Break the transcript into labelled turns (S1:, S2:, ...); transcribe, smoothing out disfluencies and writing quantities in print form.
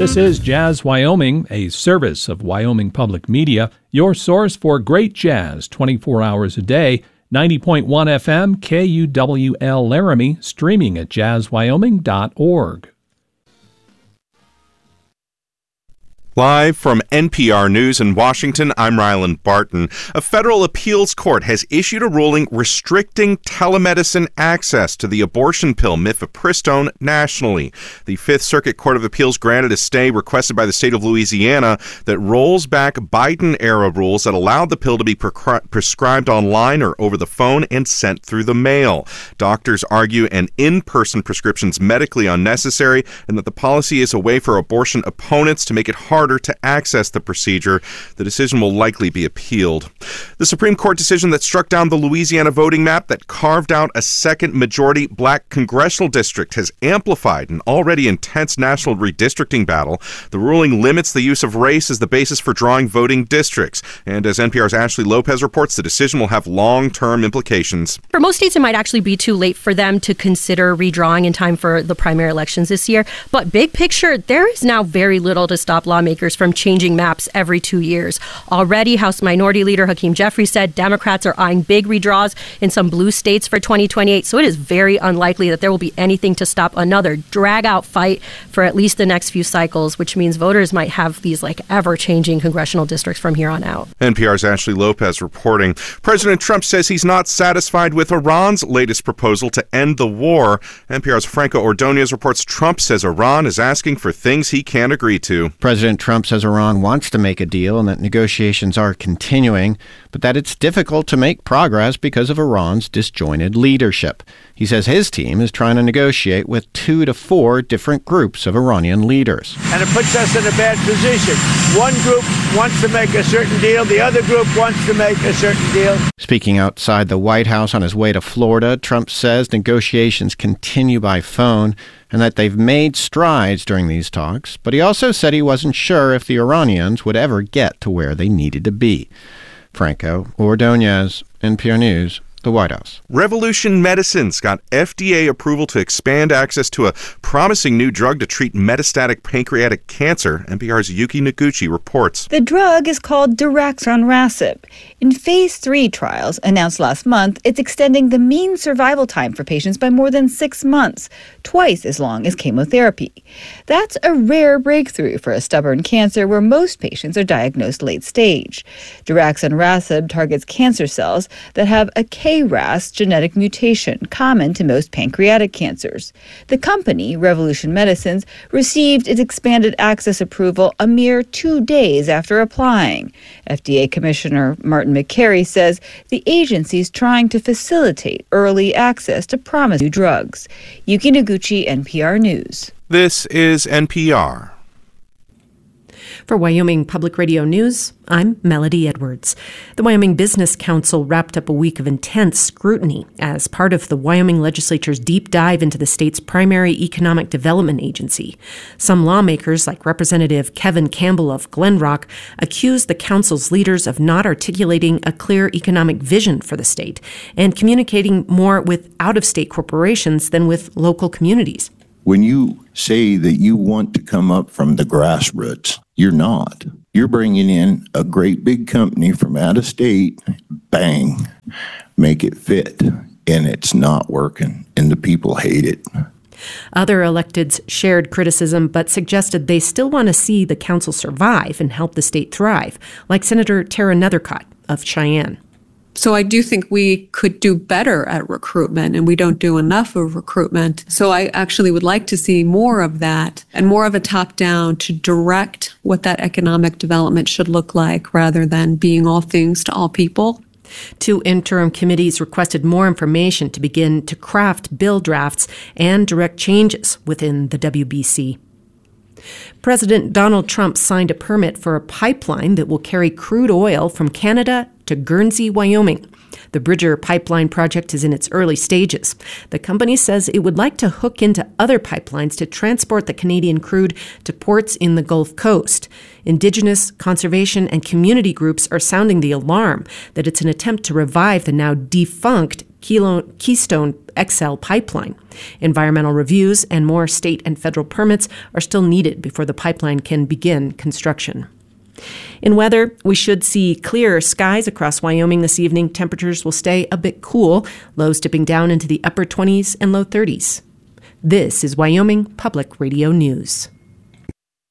S1: This is Jazz Wyoming, a service of Wyoming Public Media, your source for great jazz 24 hours a day. 90.1 FM, KUWL Laramie, streaming at jazzwyoming.org.
S2: Live from NPR News in Washington, I'm Ryland Barton. A federal appeals court has issued a ruling restricting telemedicine access to the abortion pill mifepristone nationally. The Fifth Circuit Court of Appeals granted a stay requested by the state of Louisiana that rolls back Biden-era rules that allowed the pill to be prescribed online or over the phone and sent through the mail. Doctors argue an in-person prescription is medically unnecessary and that the policy is a way for abortion opponents to make it harder to access the procedure. The decision will likely be appealed. The Supreme Court decision that struck down the Louisiana voting map that carved out a second majority black congressional district has amplified an already intense national redistricting battle. The ruling limits the use of race as the basis for drawing voting districts. And as NPR's Ashley Lopez reports, the decision will have long-term implications.
S3: For most states, it might actually be too late for them to consider redrawing in time for the primary elections this year. But big picture, there is now very little to stop lawmakers from changing maps every 2 years. Already, House Minority Leader Hakeem Jeffries said Democrats are eyeing big redraws in some blue states for 2028, so it is very unlikely that there will be anything to stop another drag-out fight for at least the next few cycles, which means voters might have these ever-changing congressional districts from here on out.
S2: NPR's Ashley Lopez reporting. President Trump says he's not satisfied with Iran's latest proposal to end the war. NPR's Franco Ordonez reports Trump says Iran is asking for things he can't agree to.
S4: President Trump says Iran wants to make a deal and that negotiations are continuing, but that it's difficult to make progress because of Iran's disjointed leadership. He says his team is trying to negotiate with 2 to 4 different groups of Iranian leaders.
S5: And it puts us in a bad position. One group wants to make a certain deal, the other group wants to make a certain deal.
S4: Speaking outside the White House on his way to Florida, Trump says negotiations continue by phone and that they've made strides during these talks, but he also said he wasn't sure if the Iranians would ever get to where they needed to be. Franco Ordonez, NPR News, the White House.
S2: Revolution Medicines got FDA approval to expand access to a promising new drug to treat metastatic pancreatic cancer. NPR's Yuki Noguchi reports.
S6: The drug is called daraxonrasib. In phase 3 trials announced last month, it's extending the mean survival time for patients by more than 6 months, twice as long as chemotherapy. That's a rare breakthrough for a stubborn cancer where most patients are diagnosed late stage. Daraxonrasib targets cancer cells that have a KRAS genetic mutation common to most pancreatic cancers. The company, Revolution Medicines, received its expanded access approval a mere 2 days after applying. FDA Commissioner Martin McCary says the agency's trying to facilitate early access to promising new drugs. Yuki Noguchi, NPR News.
S2: This is NPR.
S7: For Wyoming Public Radio News, I'm Melody Edwards. The Wyoming Business Council wrapped up a week of intense scrutiny as part of the Wyoming legislature's deep dive into the state's primary economic development agency. Some lawmakers, like Representative Kevin Campbell of Glen Rock, accused the council's leaders of not articulating a clear economic vision for the state and communicating more with out-of-state corporations than with local communities.
S8: When you say that you want to come up from the grassroots, you're not. You're bringing in a great big company from out of state, bang, make it fit, and it's not working, and the people hate it.
S7: Other electeds shared criticism but suggested they still want to see the council survive and help the state thrive, like Senator Tara Nethercott of Cheyenne.
S9: So I do think we could do better at recruitment, and we don't do enough of recruitment. So I actually would like to see more of that and more of a top-down to direct what that economic development should look like rather than being all things to all people.
S7: 2 interim committees requested more information to begin to craft bill drafts and direct changes within the WBC. President Donald Trump signed a permit for a pipeline that will carry crude oil from Canada to Guernsey, Wyoming. The Bridger Pipeline project is in its early stages. The company says it would like to hook into other pipelines to transport the Canadian crude to ports in the Gulf Coast. Indigenous, conservation, and community groups are sounding the alarm that it's an attempt to revive the now defunct Keystone XL pipeline. Environmental reviews and more state and federal permits are still needed before the pipeline can begin construction. In weather, we should see clearer skies across Wyoming this evening. Temperatures will stay a bit cool, lows dipping down into the upper 20s and low 30s. This is Wyoming Public Radio News.